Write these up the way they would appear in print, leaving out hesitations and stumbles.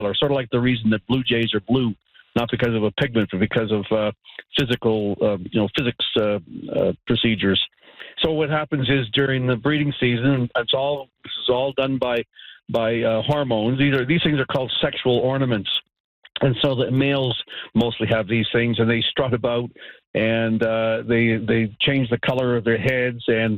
color, sort of like the reason that blue jays are blue, not because of a pigment, but because of physics procedures. So what happens is during the breeding season, this is all done by hormones. These things are called sexual ornaments. And so the males mostly have these things, and they strut about, and they change the color of their heads, and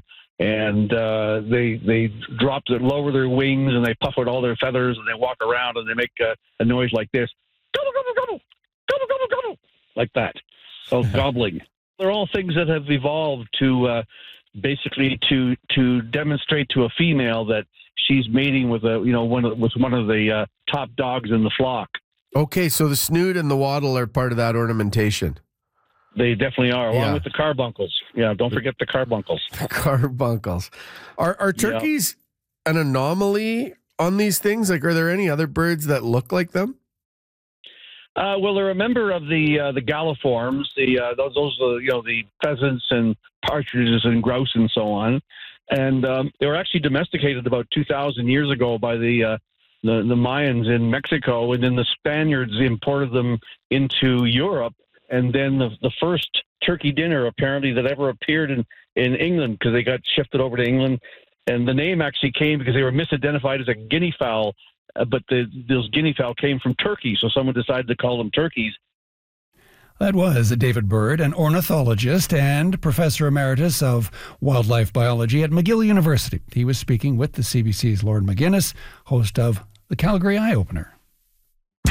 they lower their wings, and they puff out all their feathers, and they walk around, and they make a noise like this, gobble, gobble, gobble, gobble, gobble, gobble, like that. So gobbling. They're all things that have evolved to basically to demonstrate to a female that she's mating with one of the top dogs in the flock. Okay, so the snoot and the wattle are part of that ornamentation. They definitely are, along with the carbuncles. Yeah, don't forget the carbuncles. Carbuncles. Are turkeys an anomaly on these things? Like, are there any other birds that look like them? Well, they're a member of the galliforms. The pheasants and partridges and grouse and so on. And they were actually domesticated about 2,000 years ago by the Mayans in Mexico, and then the Spaniards imported them into Europe. And then the first turkey dinner, apparently, that ever appeared in England, because they got shifted over to England. And the name actually came because they were misidentified as a guinea fowl, but those guinea fowl came from Turkey, so someone decided to call them turkeys. That was David Bird, an ornithologist and professor emeritus of wildlife biology at McGill University. He was speaking with the CBC's Lauren McGuinness, host of the Calgary Eye Opener.